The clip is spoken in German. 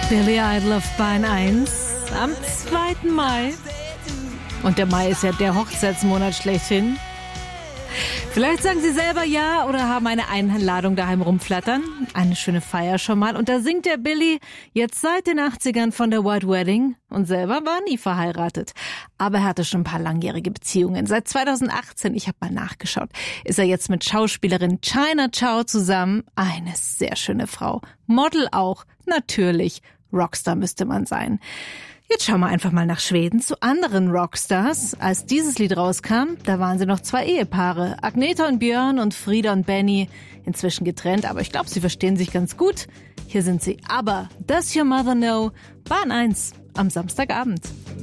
Billy Idol auf Bahn 1 am 2. Mai. Und der Mai ist ja der Hochzeitsmonat schlechthin. Vielleicht sagen Sie selber ja oder haben eine Einladung daheim rumflattern. Eine schöne Feier schon mal. Und da singt der Billy jetzt seit den 80ern von der White Wedding und selber war nie verheiratet. Aber er hatte schon ein paar langjährige Beziehungen. Seit 2018, ich habe mal nachgeschaut, ist er jetzt mit Schauspielerin China Chow zusammen. Eine sehr schöne Frau. Model auch. Natürlich. Rockstar müsste man sein. Jetzt schauen wir einfach mal nach Schweden zu anderen Rockstars. Als dieses Lied rauskam, da waren sie noch 2 Ehepaare. Agneta und Björn und Frida und Benny. Inzwischen getrennt, aber ich glaube, sie verstehen sich ganz gut. Hier sind sie. Aber Does Your Mother Know? Bahn 1 am Samstagabend.